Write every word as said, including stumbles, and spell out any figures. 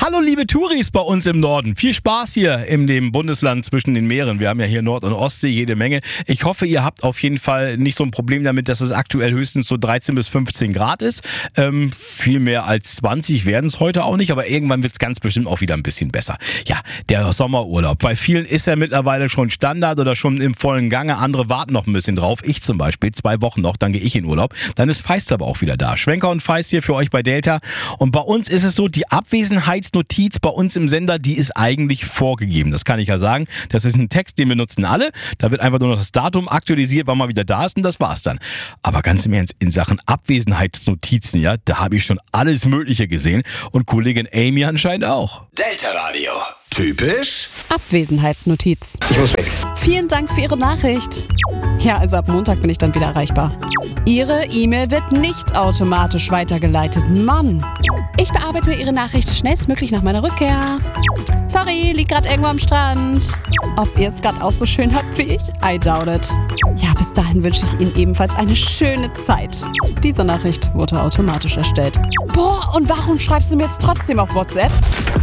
Hallo liebe Touris bei uns im Norden. Viel Spaß hier in dem Bundesland zwischen den Meeren. Wir haben ja hier Nord- und Ostsee jede Menge. Ich hoffe, ihr habt auf jeden Fall nicht so ein Problem damit, dass es aktuell höchstens so dreizehn bis fünfzehn Grad ist. Ähm, viel mehr als zwanzig werden es heute auch nicht, aber irgendwann wird es ganz bestimmt auch wieder ein bisschen besser. Ja, der Sommerurlaub. Bei vielen ist er mittlerweile schon Standard oder schon im vollen Gange. Andere warten noch ein bisschen drauf. Ich zum Beispiel, zwei Wochen noch, dann gehe ich in Urlaub. Dann ist Feist aber auch wieder da. Schwenker und Feist hier für euch bei Delta. Und bei uns ist es so, die Abwesenheitsnotiz bei uns im Sender, die ist eigentlich vorgegeben. Das kann ich ja sagen. Das ist ein Text, den benutzen alle. Da wird einfach nur noch das Datum aktualisiert, wann man wieder da ist und das war's dann. Aber ganz im Ernst, in Sachen Abwesenheitsnotizen, ja, da habe ich schon alles Mögliche gesehen. Und Kollegin Amy anscheinend auch. Delta Radio. Typisch Abwesenheitsnotiz. Ich muss weg. Vielen Dank für Ihre Nachricht. Ja, also ab Montag bin ich dann wieder erreichbar. Ihre E-Mail wird nicht automatisch weitergeleitet. Mann! Ich bearbeite Ihre Nachricht schnellstmöglich nach meiner Rückkehr. Sorry, liegt gerade irgendwo am Strand. Ob ihr es gerade auch so schön habt wie ich? I doubt it. Ja, bis dahin wünsche ich Ihnen ebenfalls eine schöne Zeit. Diese Nachricht wurde automatisch erstellt. Boah, und warum schreibst du mir jetzt trotzdem auf WhatsApp?